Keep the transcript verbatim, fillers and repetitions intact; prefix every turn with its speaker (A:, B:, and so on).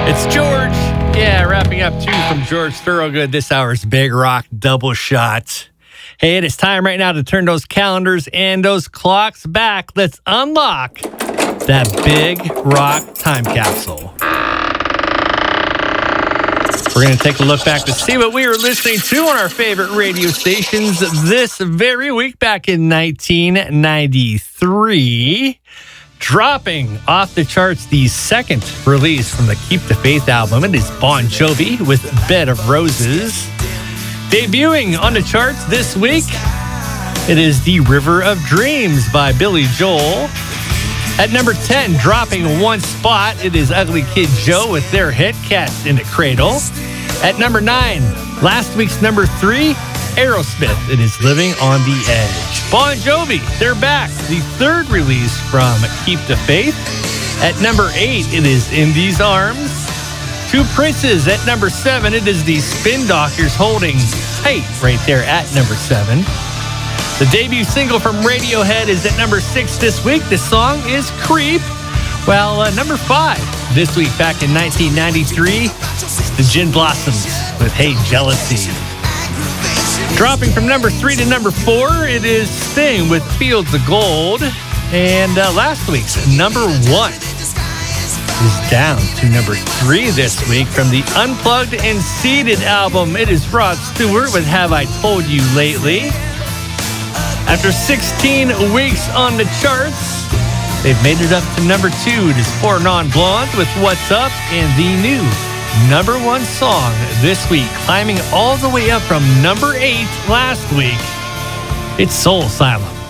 A: It's George. Yeah, wrapping up two from George Thorogood. This hour's Big Rock Double Shot. Hey, it is time right now to turn those calendars and those clocks back. Let's unlock that Big Rock time capsule. We're going to take a look back to see what we were listening to on our favorite radio stations this very week back in nineteen ninety-three. Dropping off the charts, the second release from the Keep the Faith album. It is Bon Jovi with Bed of Roses. Debuting on the charts this week, it is The River of Dreams by Billy Joel. At number ten, dropping one spot, it is Ugly Kid Joe with their hit Cats in the Cradle. At number nine, last week's number three, Aerosmith, it is Living on the Edge. Bon Jovi, they're back. The third release from Keep the Faith. At number eight, it is In These Arms. Two Princes at number seven, it is the Spin Doctors holding tight right there at number seven. The debut single from Radiohead is at number six this week. The song is Creep. Well, uh, number five this week back in nineteen ninety-three, it's the Gin Blossoms with Hey Jealousy. Dropping from number three to number four, it is Sting with Fields of Gold. And uh, last week's number one is down to number three this week from the Unplugged and Seated album. It is Rod Stewart with Have I Told You Lately. After sixteen weeks on the charts, they've made it up to number two. It is Four Non Blondes with What's Up, and the new number one song this week, climbing all the way up from number eight last week. It's Soul Asylum.